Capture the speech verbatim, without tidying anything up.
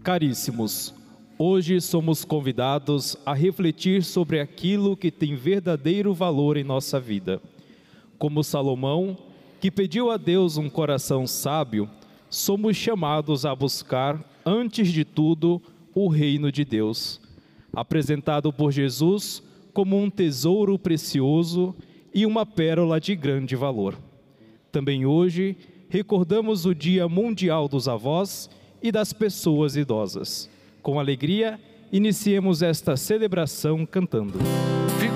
Caríssimos, hoje somos convidados a refletir sobre aquilo que tem verdadeiro valor em nossa vida. Como Salomão, que pediu a Deus um coração sábio, somos chamados a buscar, antes de tudo, o reino de Deus, apresentado por Jesus como um tesouro precioso e uma pérola de grande valor. Também hoje, recordamos o Dia Mundial dos Avós e das Pessoas Idosas. Com alegria, iniciemos esta celebração cantando.